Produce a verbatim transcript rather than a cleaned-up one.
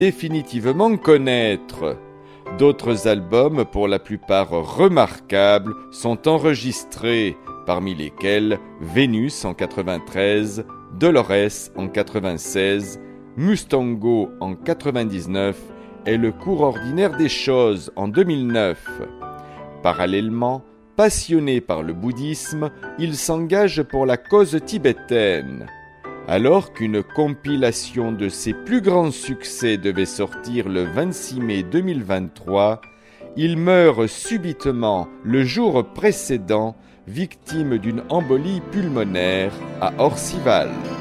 définitivement connaître. D'autres albums, pour la plupart remarquables, sont enregistrés, parmi lesquels Vénus en quatre-vingt-treize, Dolores en quatre-vingt-seize, Mustango en quatre-vingt-dix-neuf et Le cours ordinaire des choses en deux mille neuf. Parallèlement, passionné par le bouddhisme, il s'engage pour la cause tibétaine. Alors qu'une compilation de ses plus grands succès devait sortir le vingt-six mai deux mille vingt-trois, il meurt subitement le jour précédent, victime d'une embolie pulmonaire à Orcival.